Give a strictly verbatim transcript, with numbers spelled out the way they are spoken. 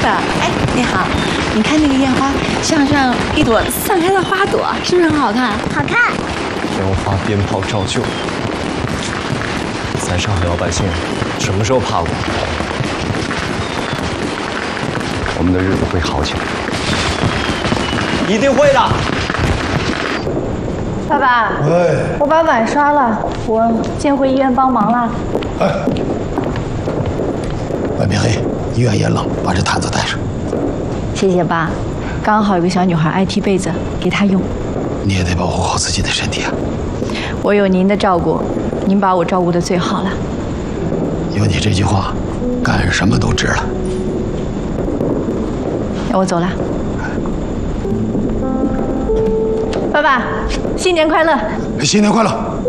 的。哎，你好，你看那个烟花，像不像一朵散开的花朵？是不是很好看？ 好看。 烟花鞭炮照旧。咱上海老百姓什么时候怕过？我们的日子会好起来，一定会的。 爸爸， 喂， 我把碗刷了，我先回医院帮忙了。 哎，外面黑，医院也冷，把这毯子带上。 谢谢爸，刚好有个小女孩爱踢被子，给她用。 你也得保护好自己的身体啊！ 我有您的照顾，您把我照顾得最好了。 有你这句话，干什么都值了。 那我走了。爸爸，新年快乐！ 新年快乐！